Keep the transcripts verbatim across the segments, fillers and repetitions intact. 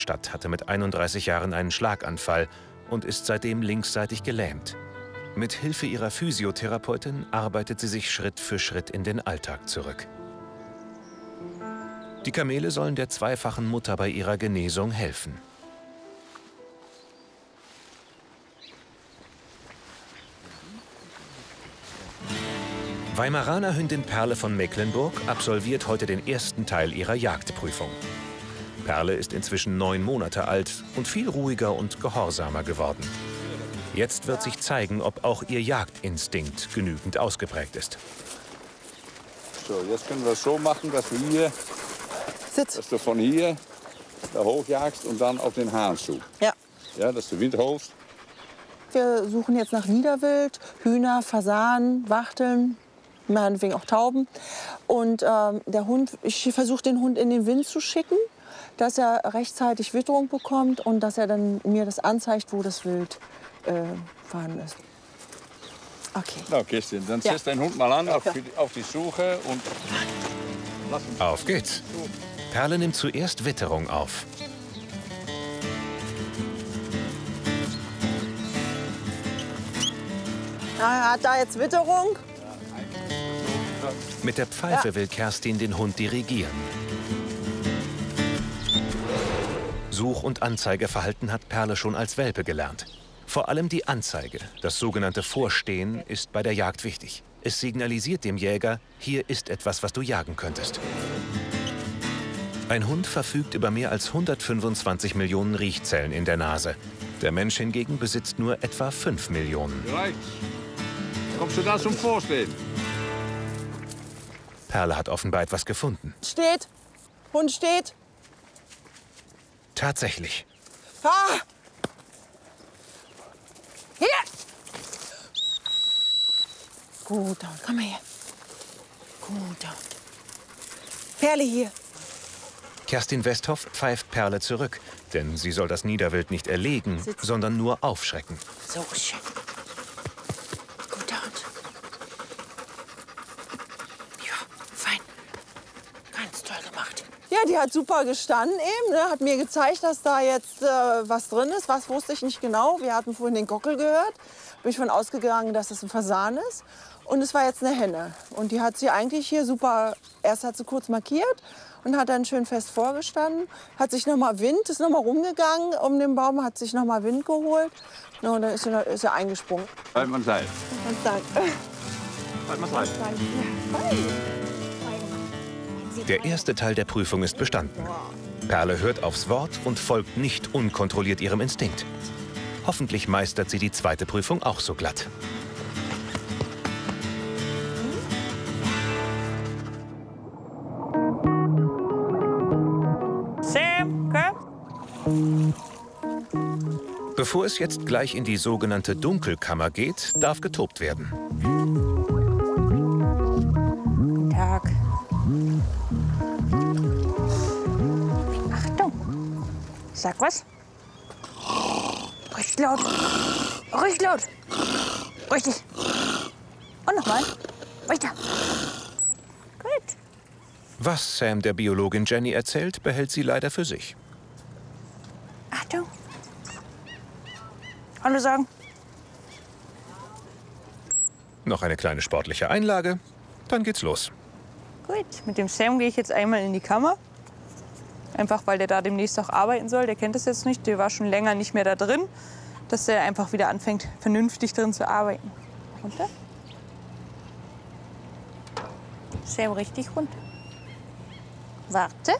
Stadt hatte mit einunddreißig Jahren einen Schlaganfall und ist seitdem linksseitig gelähmt. Mit Hilfe ihrer Physiotherapeutin arbeitet sie sich Schritt für Schritt in den Alltag zurück. Die Kamele sollen der zweifachen Mutter bei ihrer Genesung helfen. Weimaraner Hündin Perle von Mecklenburg absolviert heute den ersten Teil ihrer Jagdprüfung. Perle ist inzwischen neun Monate alt und viel ruhiger und gehorsamer geworden. Jetzt wird sich zeigen, ob auch ihr Jagdinstinkt genügend ausgeprägt ist. So, jetzt können wir es so machen, dass wir hier, Sitz. dass du von hier da hochjagst und dann auf den Hahn zu. Ja. Ja, dass du Wind holst. Wir suchen jetzt nach Niederwild, Hühner, Fasanen, Wachteln, meinetwegen auch Tauben. Und ähm, der Hund, ich versuche den Hund in den Wind zu schicken, dass er rechtzeitig Witterung bekommt und dass er dann mir das anzeigt, wo das Wild äh, vorhanden ist. Okay. Na, Kirsten, dann Ja. setz deinen Hund mal an auf, Ja. die, auf die Suche und lass ihn. Auf geht's. Perle nimmt zuerst Witterung auf. Er hat da jetzt Witterung. Mit der Pfeife Ja. will Kerstin den Hund dirigieren. Such- und Anzeigeverhalten hat Perle schon als Welpe gelernt. Vor allem die Anzeige, das sogenannte Vorstehen, ist bei der Jagd wichtig. Es signalisiert dem Jäger, hier ist etwas, was du jagen könntest. Ein Hund verfügt über mehr als hundertfünfundzwanzig Millionen Riechzellen in der Nase. Der Mensch hingegen besitzt nur etwa fünf Millionen. Rechts. Kommst du da zum Vorstehen? Perle hat offenbar etwas gefunden. Steht. Hund steht. Tatsächlich. Ah! Hier! Guter Hund, komm mal her. Guter Hund. Perle hier. Kerstin Westhoff pfeift Perle zurück, denn sie soll das Niederwild nicht erlegen, Sitz. sondern nur aufschrecken. So schön. Guter Hund. Ja, fein. Ganz toll gemacht. Ja, die hat super gestanden eben. Ne? Hat mir gezeigt, dass da jetzt äh, was drin ist. Was wusste ich nicht genau. Wir hatten vorhin den Gockel gehört. Bin ich von ausgegangen, dass es ein Fasan ist. Und es war jetzt eine Henne. Und die hat sie eigentlich hier super. Erst hat sie kurz markiert und hat dann schön fest vorgestanden. Hat sich noch mal Wind, ist noch mal rumgegangen um den Baum, hat sich noch mal Wind geholt. No, und dann ist er, ist er eingesprungen. Halt mal Seil. Und dann. Halt mal Seil. Der erste Teil der Prüfung ist bestanden. Perle hört aufs Wort und folgt nicht unkontrolliert ihrem Instinkt. Hoffentlich meistert sie die zweite Prüfung auch so glatt. Sam, komm. Bevor es jetzt gleich in die sogenannte Dunkelkammer geht, darf getobt werden. Guten Tag. Achtung. Sag was. Richtig laut. Richtig laut. Richtig. Und nochmal. Weiter. Gut. Was Sam der Biologin Jenny erzählt, behält sie leider für sich. Achtung. Hallo sagen. Noch eine kleine sportliche Einlage, dann geht's los. Gut. Mit dem Sam gehe ich jetzt einmal in die Kammer. Einfach, weil der da demnächst auch arbeiten soll. Der kennt das jetzt nicht. Der war schon länger nicht mehr da drin. Dass der einfach wieder anfängt, vernünftig drin zu arbeiten. Runter. Sam richtig runter. Warte.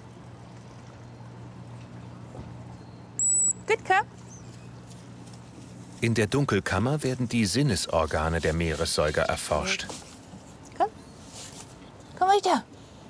Gut, komm. In der Dunkelkammer werden die Sinnesorgane der Meeressäuger erforscht. Komm. Komm weiter.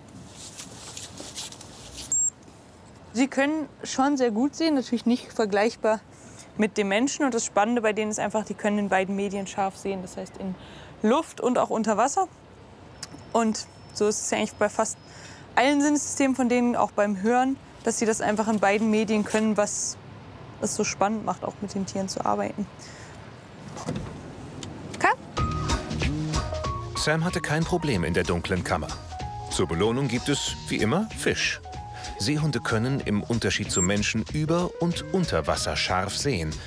Sie können schon sehr gut sehen, natürlich nicht vergleichbar mit dem Menschen. Und das Spannende bei denen ist einfach, die können in beiden Medien scharf sehen. Das heißt in Luft und auch unter Wasser. Und so ist es ja eigentlich bei fast allen Sinnessystemen von denen, auch beim Hören, dass sie das einfach in beiden Medien können, was es so spannend macht, auch mit den Tieren zu arbeiten. Komm. Sam hatte kein Problem in der dunklen Kammer. Zur Belohnung gibt es, wie immer, Fisch. Seehunde können im Unterschied zu Menschen über und unter Wasser scharf sehen